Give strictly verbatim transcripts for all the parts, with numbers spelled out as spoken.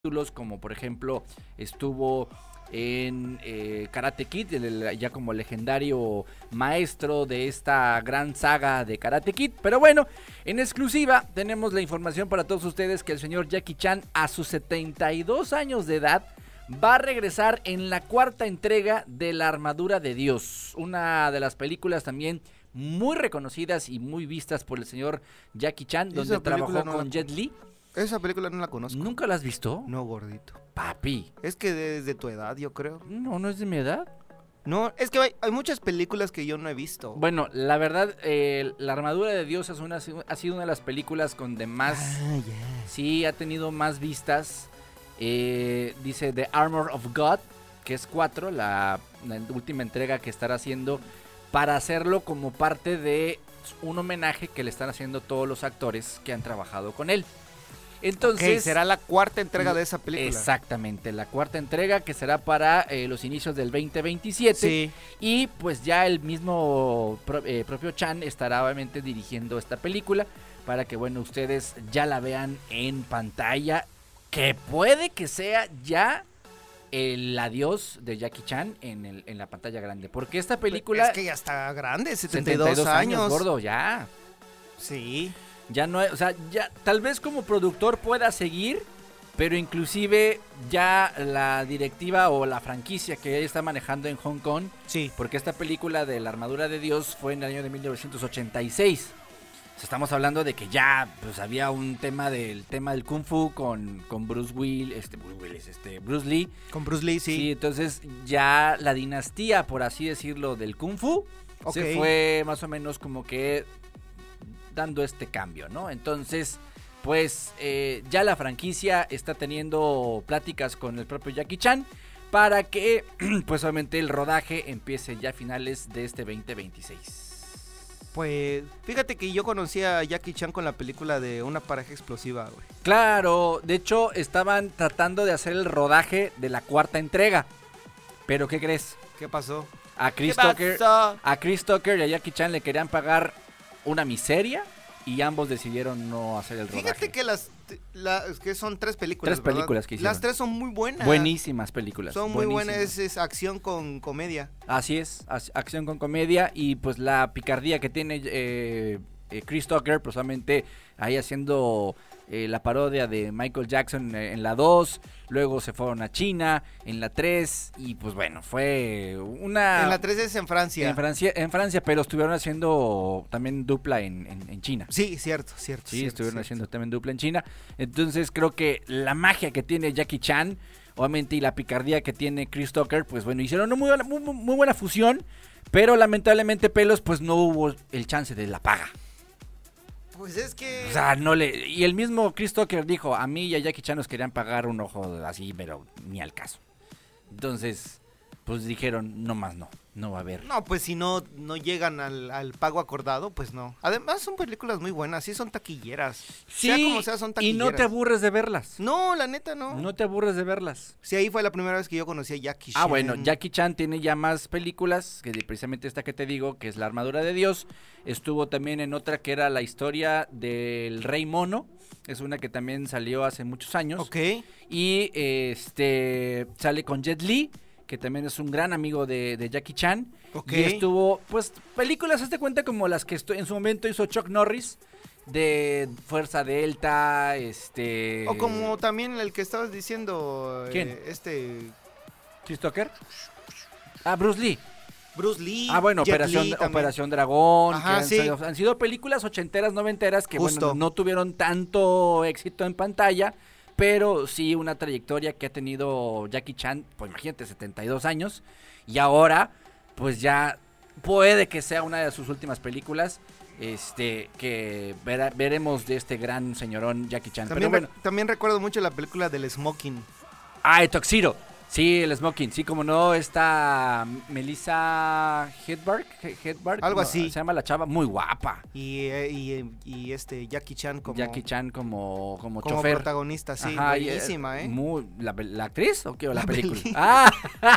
títulos, como por ejemplo estuvo en eh, Karate Kid, el, el, ya como legendario maestro de esta gran saga de Karate Kid. Pero bueno, en exclusiva tenemos la información para todos ustedes que el señor Jackie Chan, a sus setenta y dos años de edad, va a regresar en la cuarta entrega de La Armadura de Dios, una de las películas también muy reconocidas y muy vistas por el señor Jackie Chan, donde trabajó no con la... Jet Li. Esa película no la conozco. ¿Nunca la has visto? No, gordito. Papi. Es que desde tu edad, yo creo. No, no es de mi edad. No, es que hay, hay muchas películas que yo no he visto. Bueno, la verdad, eh, La Armadura de Dios es una, ha sido una de las películas con de más... Ah, yeah. Sí, ha tenido más vistas. Eh, dice The Armor of God, que es cuatro, la, la última entrega que estará haciendo para hacerlo como parte de un homenaje que le están haciendo todos los actores que han trabajado con él. Entonces, okay, será la cuarta entrega de esa película. Exactamente, la cuarta entrega que será para eh, los inicios del veinte veintisiete. Sí. Y pues ya el mismo pro, eh, propio Chan estará obviamente dirigiendo esta película para que, bueno, ustedes ya la vean en pantalla, que puede que sea ya el adiós de Jackie Chan en, el, en la pantalla grande, porque esta película... Es que ya está grande, setenta y dos años. años, gordo, ya. Sí. Ya no, o sea, ya tal vez como productor pueda seguir, pero inclusive ya la directiva o la franquicia que él está manejando en Hong Kong, sí, porque esta película de La Armadura de Dios fue en el año de mil novecientos ochenta y seis. Estamos hablando de que ya pues había un tema del tema del Kung Fu con, con Bruce Will, este Bruce Willis, este Bruce Lee. Con Bruce Lee, sí. Sí, entonces ya la dinastía, por así decirlo, del Kung Fu okay. se fue más o menos como que dando este cambio, ¿no? Entonces, pues eh, ya la franquicia está teniendo pláticas con el propio Jackie Chan para que, pues obviamente el rodaje empiece ya a finales de este veinte veintiséis. Pues, fíjate que yo conocí a Jackie Chan con la película de Una pareja explosiva, güey. Claro, de hecho estaban tratando de hacer el rodaje de la cuarta entrega, pero ¿qué crees? ¿Qué pasó? A Chris Tucker, a Chris Tucker y a Jackie Chan le querían pagar una miseria y ambos decidieron no hacer el rodaje. Fíjate que las la, que son tres películas, Tres películas ¿verdad? que hicieron. Las tres son muy buenas. Buenísimas películas. Son muy buenas, es, es acción con comedia. Así es, acción con comedia y pues la picardía que tiene eh, eh, Chris Tucker, precisamente ahí haciendo eh, la parodia de Michael Jackson en, en la dos, luego se fueron a China en la tres y pues bueno, fue una... En la tres es en Francia. En Francia, en Francia, pero estuvieron haciendo también dupla en, en, en China. Sí, cierto, cierto. Sí, cierto, estuvieron cierto. haciendo también dupla en China. Entonces creo que la magia que tiene Jackie Chan, obviamente, y la picardía que tiene Chris Tucker, pues bueno, hicieron una muy, muy, muy buena fusión, pero lamentablemente, Pelos, pues no hubo el chance de la paga. Pues es que... O sea, no le... Y el mismo Chris Tucker dijo, a mí y a Jackie Chan nos querían pagar un ojo así, pero ni al caso. Entonces, pues dijeron, no más no, no va a haber. No, pues si no, no llegan al, al pago acordado, pues no. Además son películas muy buenas, sí son taquilleras. Sí, sea como sea, son taquilleras. Y no te aburres de verlas. No, la neta no. No te aburres de verlas. Sí, ahí fue la primera vez que yo conocí a Jackie Chan. Ah, bueno, Jackie Chan tiene ya más películas, que precisamente esta que te digo, que es La Armadura de Dios. Estuvo también en otra que era La Historia del Rey Mono. Es una que también salió hace muchos años. Ok. Y este sale con Jet Li, que también es un gran amigo de, de Jackie Chan. Ok. Y estuvo, pues, películas, hazte cuenta, como las que en su momento hizo Chuck Norris, de Fuerza Delta, este... O como también el que estabas diciendo... ¿Quién? Eh, este... ¿Chris Tucker? Ah, Bruce Lee. Bruce Lee. Ah, bueno, Jet Operación, Li Operación Dragón. Ajá, que han, sí. sido, han sido películas ochenteras, noventeras que Justo. bueno, no tuvieron tanto éxito en pantalla, pero sí una trayectoria que ha tenido Jackie Chan, pues imagínate, setenta y dos años, y ahora pues ya puede que sea una de sus últimas películas, este que vera, veremos de este gran señorón Jackie Chan. También, pero bueno. re también recuerdo mucho la película del Smoking. Ah, Tuxedo. Sí, el Smoking, sí, como no, está Melissa Hedberg, Hedberg Algo no, así. Se llama la chava, muy guapa. Y, eh, y, y este Jackie Chan como... Jackie Chan como, como, como chofer. protagonista, sí, Ajá, buenísima, y, ¿eh? Muy, ¿la, ¿La actriz o qué? ¿O la, La película? peli. Ah,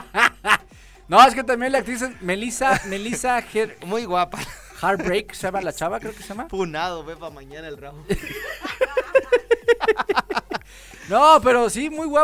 no, es que también la actriz es Melissa, Melissa Her Muy guapa. Heartbreak, ¿se llama la chava? Creo que se llama. Punado, ve pa' mañana el rabo. No, pero sí, muy guapa